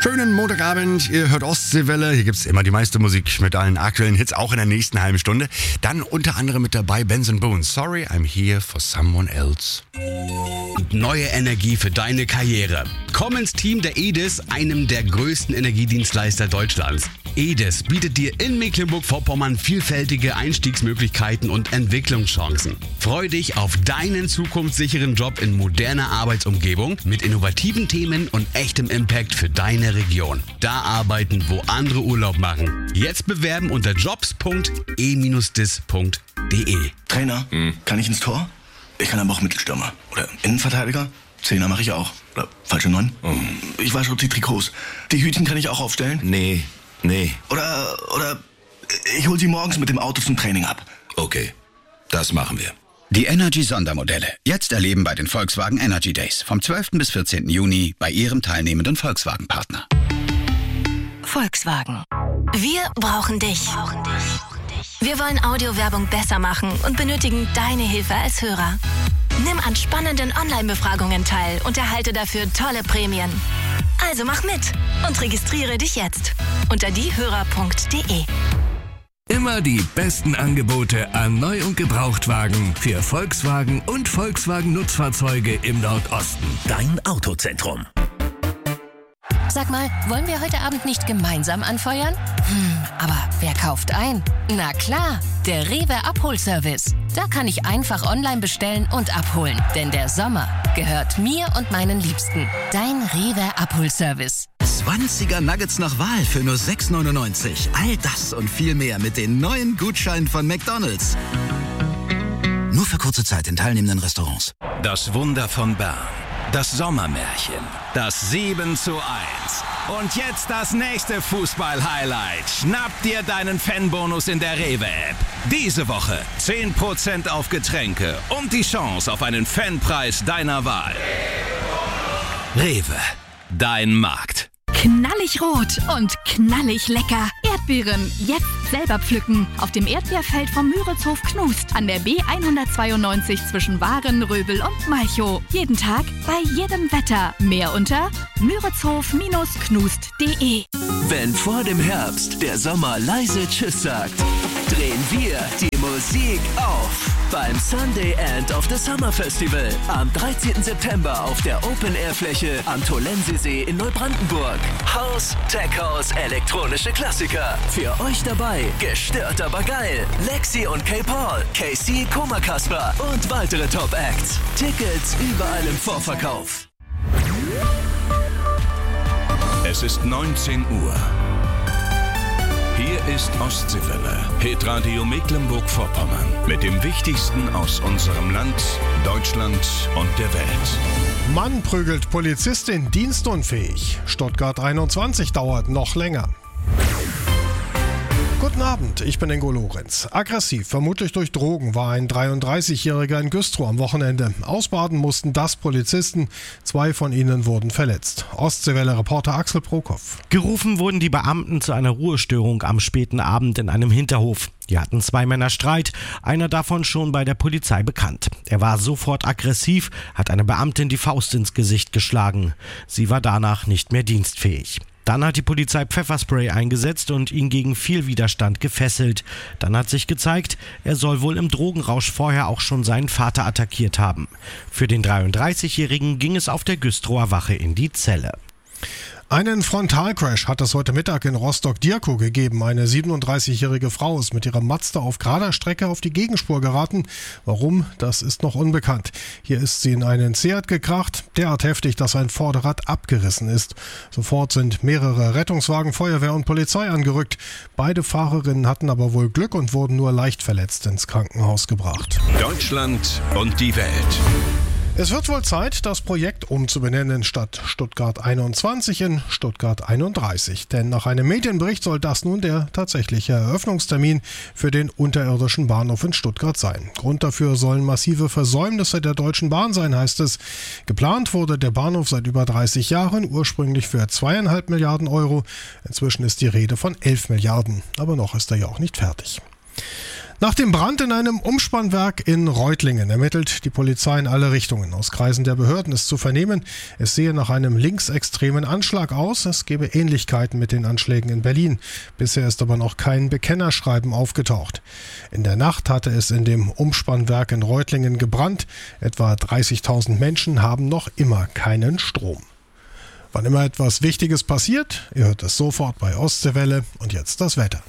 Schönen Montagabend, ihr hört Ostseewelle. Hier gibt's immer die meiste Musik mit allen aktuellen Hits, auch in der nächsten halben Stunde. Dann unter anderem mit dabei Benz & Bones. Sorry, I'm here for someone else. Neue Energie für deine Karriere. Komm ins Team der EDIS, einem der größten Energiedienstleister Deutschlands. EDIS bietet dir in Mecklenburg-Vorpommern vielfältige Einstiegsmöglichkeiten und Entwicklungschancen. Freu dich auf deinen zukunftssicheren Job in moderner Arbeitsumgebung mit innovativen Themen und echtem Impact für deine Region. Da arbeiten, wo andere Urlaub machen. Jetzt bewerben unter jobs.e-dis.de. Trainer, kann ich ins Tor? Ich kann aber auch Mittelstürmer. Oder Innenverteidiger? Zehner mache ich auch. Oder falsche 9? Ich wasche die Trikots. Die Hütchen kann ich auch aufstellen? Nee. Oder ich hol sie morgens mit dem Auto zum Training ab. Okay, das machen wir. Die Energy-Sondermodelle. Jetzt erleben bei den Volkswagen Energy Days. Vom 12. bis 14. Juni bei Ihrem teilnehmenden Volkswagen-Partner. Volkswagen. Wir brauchen dich. Wir wollen Audiowerbung besser machen und benötigen deine Hilfe als Hörer. Nimm an spannenden Online-Befragungen teil und erhalte dafür tolle Prämien. Also mach mit und registriere dich jetzt unter diehörer.de. Immer die besten Angebote an Neu- und Gebrauchtwagen für Volkswagen und Volkswagen-Nutzfahrzeuge im Nordosten. Dein Autozentrum. Sag mal, wollen wir heute Abend nicht gemeinsam anfeuern? Aber wer kauft ein? Na klar, der Rewe Abholservice. Da kann ich einfach online bestellen und abholen. Denn der Sommer gehört mir und meinen Liebsten. Dein Rewe Abholservice. 20er Nuggets nach Wahl für nur 6,99. All das und viel mehr mit den neuen Gutscheinen von McDonald's. Nur für kurze Zeit in teilnehmenden Restaurants. Das Wunder von Bern. Das Sommermärchen. Das 7:1. Und jetzt das nächste Fußball-Highlight. Schnapp dir deinen Fanbonus in der Rewe-App. Diese Woche 10% auf Getränke und die Chance auf einen Fanpreis deiner Wahl. Rewe, dein Markt. Knallig rot und knallig lecker. Erdbeeren jetzt selber pflücken. Auf dem Erdbeerfeld vom Müritzhof Knust an der B192 zwischen Waren, Röbel und Malchow. Jeden Tag, bei jedem Wetter. Mehr unter müritzhof-knust.de. Wenn vor dem Herbst der Sommer leise Tschüss sagt, drehen wir die Musik auf. Beim Sunday End of the Summer Festival am 13. September auf der Open-Air-Fläche am Tolensesee in Neubrandenburg. House, Tech House, elektronische Klassiker. Für euch dabei, gestört aber geil. Lexi und K-Paul, KC, Koma Kasper und weitere Top-Acts. Tickets überall im Vorverkauf. Es ist 19 Uhr. Hier ist Ostseewelle, Hitradio Mecklenburg-Vorpommern. Mit dem Wichtigsten aus unserem Land, Deutschland und der Welt. Mann prügelt Polizistin dienstunfähig. Stuttgart 21 dauert noch länger. Guten Abend, ich bin Ingo Lorenz. Aggressiv, vermutlich durch Drogen, war ein 33-Jähriger in Güstrow am Wochenende. Ausbaden mussten das Polizisten, 2 von ihnen wurden verletzt. Ostseewelle-Reporter Axel Prokop. Gerufen wurden die Beamten zu einer Ruhestörung am späten Abend in einem Hinterhof. Die hatten 2 Männer Streit, einer davon schon bei der Polizei bekannt. Er war sofort aggressiv, hat eine Beamtin die Faust ins Gesicht geschlagen. Sie war danach nicht mehr dienstfähig. Dann hat die Polizei Pfefferspray eingesetzt und ihn gegen viel Widerstand gefesselt. Dann hat sich gezeigt, er soll wohl im Drogenrausch vorher auch schon seinen Vater attackiert haben. Für den 33-Jährigen ging es auf der Güstrower Wache in die Zelle. Einen Frontalcrash hat es heute Mittag in Rostock-Dierkow gegeben. Eine 37-jährige Frau ist mit ihrem Mazda auf gerader Strecke auf die Gegenspur geraten. Warum, das ist noch unbekannt. Hier ist sie in einen Seat gekracht, derart heftig, dass ein Vorderrad abgerissen ist. Sofort sind mehrere Rettungswagen, Feuerwehr und Polizei angerückt. Beide Fahrerinnen hatten aber wohl Glück und wurden nur leicht verletzt ins Krankenhaus gebracht. Deutschland und die Welt. Es wird wohl Zeit, das Projekt umzubenennen statt Stuttgart 21 in Stuttgart 31. Denn nach einem Medienbericht soll das nun der tatsächliche Eröffnungstermin für den unterirdischen Bahnhof in Stuttgart sein. Grund dafür sollen massive Versäumnisse der Deutschen Bahn sein, heißt es. Geplant wurde der Bahnhof seit über 30 Jahren, ursprünglich für 2,5 Milliarden Euro. Inzwischen ist die Rede von 11 Milliarden. Aber noch ist er ja auch nicht fertig. Nach dem Brand in einem Umspannwerk in Reutlingen ermittelt die Polizei in alle Richtungen. Aus Kreisen der Behörden ist zu vernehmen, es sehe nach einem linksextremen Anschlag aus. Es gebe Ähnlichkeiten mit den Anschlägen in Berlin. Bisher ist aber noch kein Bekennerschreiben aufgetaucht. In der Nacht hatte es in dem Umspannwerk in Reutlingen gebrannt. Etwa 30.000 Menschen haben noch immer keinen Strom. Wann immer etwas Wichtiges passiert, ihr hört es sofort bei Ostseewelle. Und jetzt das Wetter.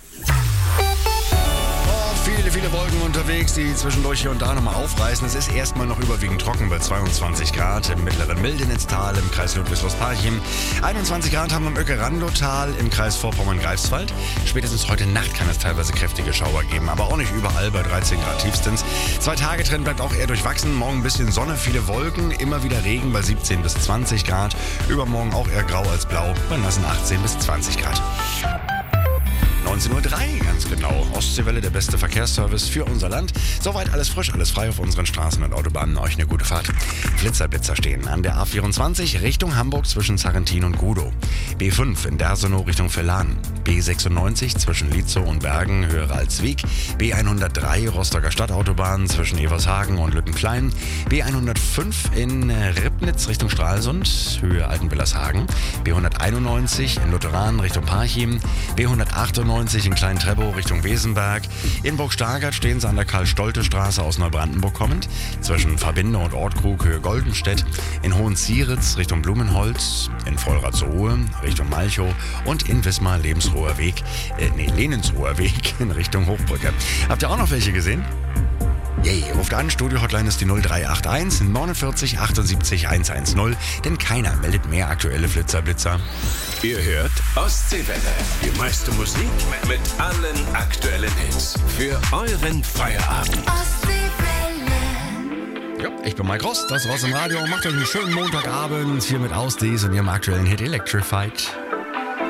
Viele Wolken unterwegs, die zwischendurch hier und da nochmal aufreißen. Es ist erstmal noch überwiegend trocken bei 22 Grad im mittleren Mildennitztal, im Kreis Ludwigsloch-Parchim. 21 Grad haben wir im Öckerandotal, im Kreis Vorpommern-Greifswald. Spätestens heute Nacht kann es teilweise kräftige Schauer geben, aber auch nicht überall bei 13 Grad tiefstens. 2-Tage-Trend bleibt auch eher durchwachsen. Morgen ein bisschen Sonne, viele Wolken, immer wieder Regen bei 17 bis 20 Grad. Übermorgen auch eher grau als blau bei nassen 18 bis 20 Grad. 19:03 Uhr, ganz genau. Ostseewelle, der beste Verkehrsservice für unser Land. Soweit alles frisch, alles frei auf unseren Straßen und Autobahnen. Euch eine gute Fahrt. Flitzer stehen an der A24 Richtung Hamburg zwischen Sarrentin und Gudow. B5 in Dersenow Richtung Verlan. B96 zwischen Lietzow und Bergen, höhere Alswiek. B103 Rostocker Stadtautobahn zwischen Evershagen und Lüttenklein. B105 in Ribnitz Richtung Stralsund, Höhe Altenwillershagen. B191 in Lutheran Richtung Parchim. B198 in Klein-Treppow Richtung Wesenberg. In Burg-Stargard stehen sie an der Karl-Stolte-Straße aus Neubrandenburg kommend. Zwischen Verbinde und Ortkrug, Höhe Goldenstedt. In Hohenzieritz Richtung Blumenholz. In Vollrathsruhe Richtung Malchow. Und in Wismar Lebensruher Weg, Lenensruher Weg in Richtung Hochbrücke. Habt ihr auch noch welche gesehen? Yay, ruft an, Studio-Hotline ist die 0381 49 78 110, denn keiner meldet mehr aktuelle Blitzer. Ihr hört Ostseewelle, die meiste Musik mit allen aktuellen Hits für euren Feierabend. Ja, ich bin Mike Rost, das war's im Radio. Macht euch einen schönen Montagabend hier mit Ausdies und ihrem aktuellen Hit Electrified.